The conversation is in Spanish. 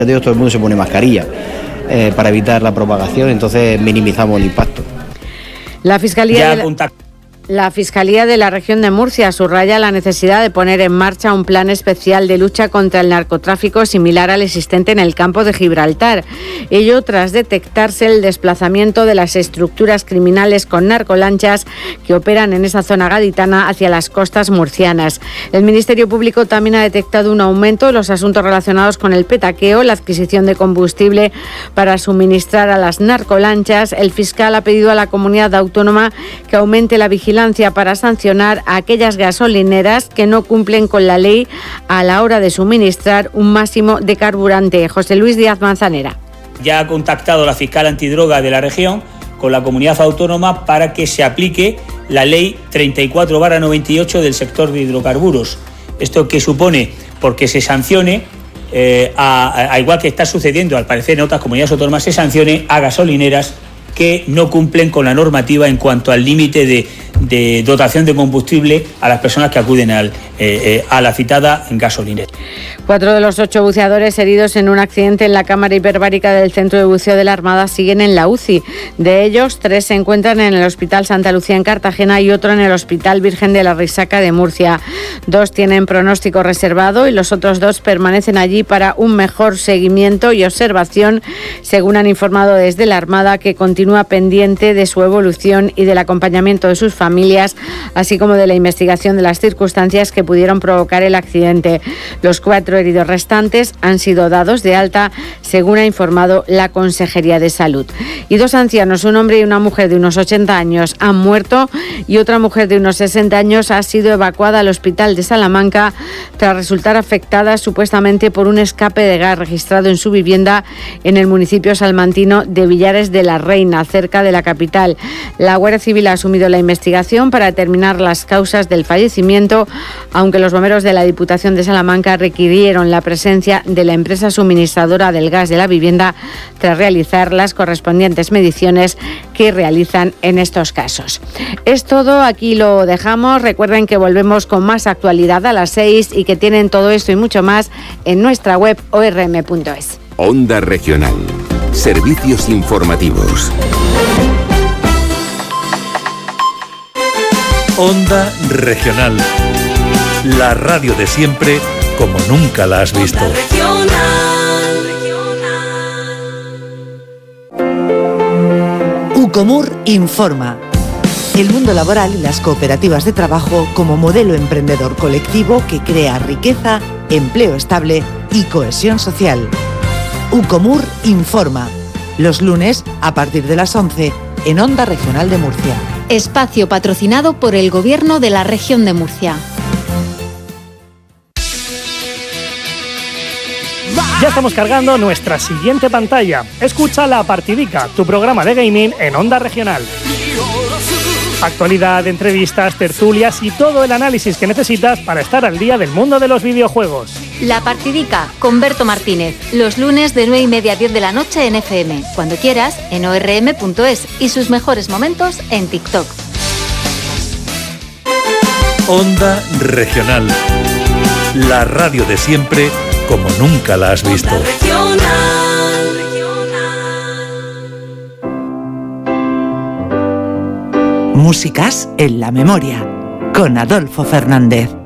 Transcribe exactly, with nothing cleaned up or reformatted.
Todo el mundo se pone mascarilla eh, para evitar la propagación, entonces minimizamos el impacto. La Fiscalía de la... La Fiscalía de la Región de Murcia subraya la necesidad de poner en marcha un plan especial de lucha contra el narcotráfico similar al existente en el campo de Gibraltar. Ello tras detectarse el desplazamiento de las estructuras criminales con narcolanchas que operan en esa zona gaditana hacia las costas murcianas. El Ministerio Público también ha detectado un aumento de los asuntos relacionados con el petaqueo, la adquisición de combustible para suministrar a las narcolanchas. El fiscal ha pedido a la comunidad autónoma que aumente la vigilancia para sancionar a aquellas gasolineras que no cumplen con la ley a la hora de suministrar un máximo de carburante. José Luis Díaz Manzanera. Ya ha contactado la fiscal antidroga de la región con la comunidad autónoma para que se aplique la ley treinta y cuatro barra noventa y ocho del sector de hidrocarburos. Esto que supone porque se sancione, eh, a, a igual que está sucediendo al parecer en otras comunidades autónomas, se sancione a gasolineras que no cumplen con la normativa en cuanto al límite de, de dotación de combustible a las personas que acuden al, eh, eh, a la citada gasolinera. Cuatro de los ocho buceadores heridos en un accidente en la cámara hiperbárica del Centro de Buceo de la Armada siguen en la U C I. De ellos, tres se encuentran en el Hospital Santa Lucía en Cartagena y otro en el Hospital Virgen de la Risaca de Murcia. Dos tienen pronóstico reservado y los otros dos permanecen allí para un mejor seguimiento y observación, según han informado desde la Armada, que continúa pendiente de su evolución y del acompañamiento de sus familias, así como de la investigación de las circunstancias que pudieron provocar el accidente. Los cuatro heridos restantes han sido dados de alta, según ha informado la Consejería de Salud. Y dos ancianos, un hombre y una mujer de unos ochenta años, han muerto y otra mujer de unos sesenta años ha sido evacuada al Hospital de Salamanca tras resultar afectada supuestamente por un escape de gas registrado en su vivienda en el municipio salmantino de Villares de la Reina, cerca de la capital. La Guardia Civil ha asumido la investigación para determinar las causas del fallecimiento, aunque los bomberos de la Diputación de Salamanca requirieron la presencia de la empresa suministradora del gas de la vivienda tras realizar las correspondientes mediciones que realizan en estos casos. Es todo, aquí lo dejamos. Recuerden que volvemos con más actualidad a las seis y que tienen todo esto y mucho más en nuestra web o r m punto es. Onda Regional. Servicios informativos. Onda Regional. La radio de siempre como nunca la has visto. Ucomur informa. El mundo laboral y las cooperativas de trabajo como modelo emprendedor colectivo que crea riqueza, empleo estable y cohesión social. Ucomur informa. Los lunes a partir de las once en Onda Regional de Murcia. Espacio patrocinado por el Gobierno de la Región de Murcia. Ya estamos cargando nuestra siguiente pantalla. Escucha La Partidica, tu programa de gaming en Onda Regional. Actualidad, entrevistas, tertulias y todo el análisis que necesitas para estar al día del mundo de los videojuegos. La Partidica con Berto Martínez, los lunes de nueve y media a diez de la noche en F M, cuando quieras en o r m punto es y sus mejores momentos en TikTok. Onda Regional. La radio de siempre como nunca la has visto. Músicas en la memoria, con Adolfo Fernández.